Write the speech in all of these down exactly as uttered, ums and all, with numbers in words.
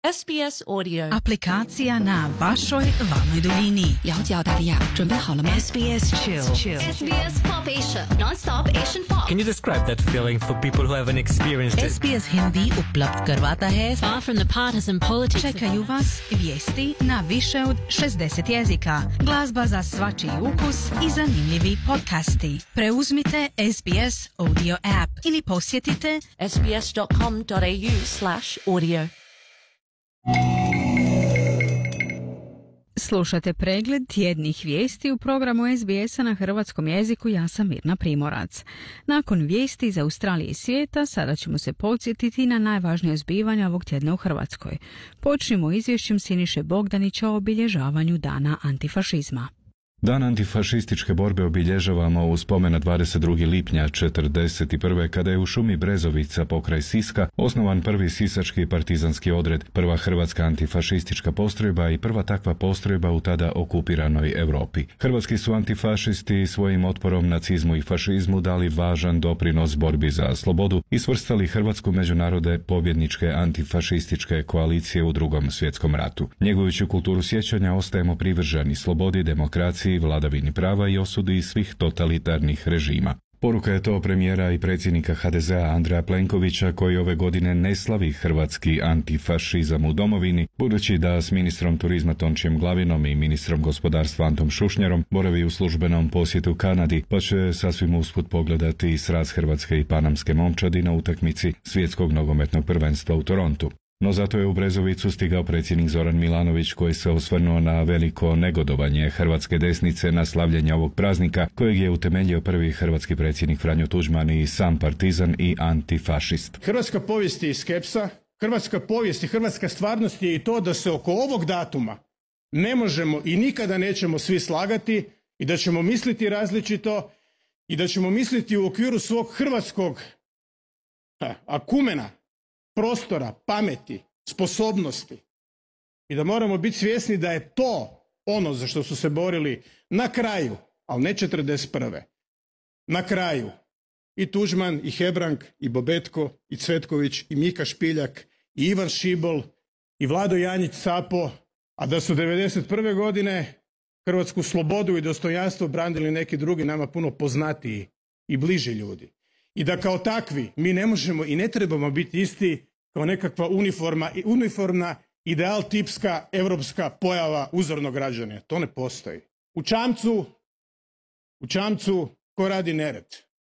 S B S Audio. Aplikacija na vašoj valnoj duljini. 了解澳大利亚，准备好了吗 S B S Chill. S B S Pop Asia, non-stop Asian pop. Can you describe that feeling for people who haven't experienced it? S B S Hindi उपलब्ध करवाता है. Far from the partisan politics. Čekaju vas vijesti na više od šezdeset jezika, glazba za svačiji ukus i zanimljivi podcasti. Preuzmite S B S Audio app ili posjetite S B S dot com dot a u slash audio. Slušate pregled tjednih vijesti u programu S B S-a na hrvatskom jeziku. Ja sam Mirna Primorac. Nakon vijesti iz Australije i svijeta, sada ćemo se podsjetiti na najvažnije zbivanja ovog tjedna u Hrvatskoj. Počnimo izvješćem Siniše Bogdanića o obilježavanju Dana antifašizma. Dan antifašističke borbe obilježavamo u spomen na dvadeset drugog lipnja četrdeset prve kada je u šumi Brezovica pokraj Siska osnovan prvi sisački partizanski odred, prva hrvatska antifašistička postrojba i prva takva postrojba u tada okupiranoj Europi. Hrvatski su antifašisti svojim otporom nacizmu i fašizmu dali važan doprinos borbi za slobodu i svrstali Hrvatsku među narode pobjedničke antifašističke koalicije u Drugom svjetskom ratu. Njegujući kulturu sjećanja ostajemo privrženi slobodi, demokraciji, vladavini prava i osudi svih totalitarnih režima. Poruka je to premijera i predsjednika H D Z-a Andreja Plenkovića, koji ove godine ne slavi hrvatski antifašizam u domovini, budući da s ministrom turizma Tončijem Glavinom i ministrom gospodarstva Antom Šušnjarom boravi u službenom posjetu Kanadi, pa će sasvim usput pogledati sraz hrvatske i panamske momčadi na utakmici svjetskog nogometnog prvenstva u Torontu. No zato je u Brezovicu stigao predsjednik Zoran Milanović, koji se osvrnuo na veliko negodovanje hrvatske desnice na slavljenje ovog praznika, kojeg je utemeljio prvi hrvatski predsjednik Franjo Tuđman i sam partizan i antifašist. Hrvatska povijest je i skepsa, hrvatska povijest i hrvatska stvarnost je i to da se oko ovog datuma ne možemo i nikada nećemo svi slagati i da ćemo misliti različito i da ćemo misliti u okviru svog hrvatskog ha, akumena, prostora, pameti, sposobnosti i da moramo biti svjesni da je to ono za što su se borili na kraju, ali ne četrdeset prve. Na kraju i Tuđman, i Hebrang, i Bobetko, i Cvetković, i Mika Špiljak, i Ivan Šibol, i Vlado Janjić Sapo, a da su devedeset prve godine hrvatsku slobodu i dostojanstvo branili neki drugi nama puno poznatiji i bliži ljudi. I da kao takvi mi ne možemo i ne trebamo biti isti kao nekakva uniforma, uniformna, ideal tipska, europska pojava uzornog građana. To ne postoji. U čamcu, u čamcu ko radi nered?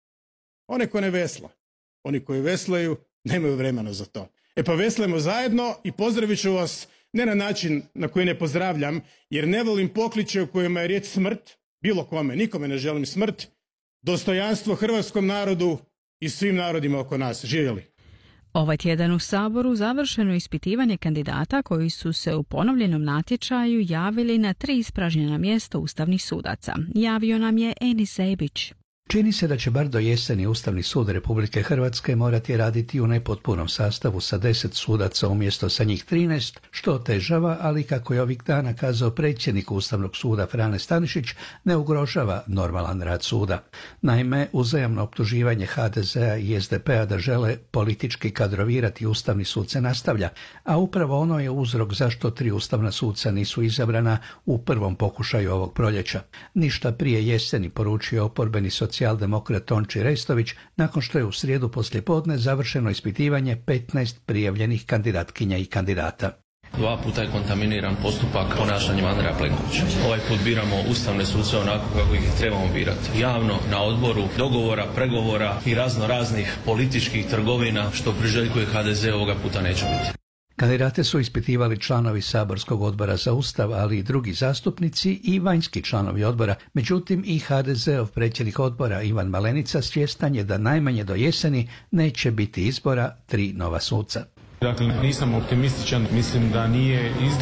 One ko ne vesla. Oni koji veslaju nemaju vremena za to. E pa veslajmo zajedno i pozdravit ću vas ne na način na koji ne pozdravljam, jer ne volim pokliče u kojima je riječ smrt, bilo kome, nikome ne želim smrt, dostojanstvo hrvatskom narodu i svim narodima oko nas. Živjeli. Ovaj tjedan u Saboru završeno ispitivanje kandidata koji su se u ponovljenom natječaju javili na tri ispražnjena mjesta ustavnih sudaca. Javio nam je Enis Zebić. Čini se da će bar do jeseni Ustavni sud Republike Hrvatske morati raditi u nepotpunom sastavu sa deset sudaca umjesto sa njih trinaest, što otežava, ali kako je ovih dana kazao predsjednik Ustavnog suda Frane Stanišić, ne ugrožava normalan rad suda. Naime, uzajamno optuživanje H D Z-a i S D P-a da žele politički kadrovirati Ustavni sud se nastavlja, a upravo ono je uzrok zašto tri ustavna suca nisu izabrana u prvom pokušaju ovog proljeća. Ništa prije jeseni, poručio oporbeni socijaldemokrat Tonči Restović, nakon što je u srijedu poslijepodne završeno ispitivanje petnaest prijavljenih kandidatkinja i kandidata. Dva puta je kontaminiran postupak ponašanjem Andreja Plenkovića. Ovaj put biramo ustavne suce onako kako ih trebamo birati. Javno, na odboru, dogovora, pregovora i razno raznih političkih trgovina, što priželjkuje H D Z, ovoga puta neće biti. Kandidate su ispitivali članovi Saborskog odbora za Ustav, ali i drugi zastupnici i vanjski članovi odbora. Međutim, i H D Z-ov predsjednik odbora Ivan Malenica svjestan je da najmanje do jeseni neće biti izbora tri nova suca. Dakle, nisam optimističan, mislim da nije izgled